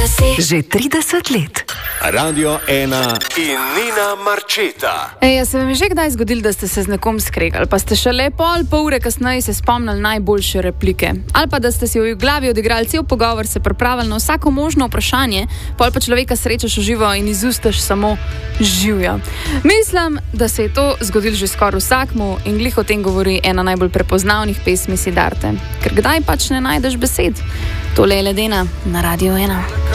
Že 30 let. Radio 1 in Nina Marčeta. Se vam je že kdaj zgodilo, da ste se z nekom skregali, pa ste šele pol ure kasneje se spomnili najboljše replike? Ali pa da ste si v glavi odigrali cel pogovor, se pripravili na vsako možno vprašanje, pol pa človeka srečaš v živo in iz ustaš samo živja. Mislim, da se je to zgodilo že skoraj vsakmu in glih o tem govori ena najbolj prepoznavnih pesmi Siddharte. Ker kdaj pač ne najdeš besed? Tole je Ledena na Radio 1.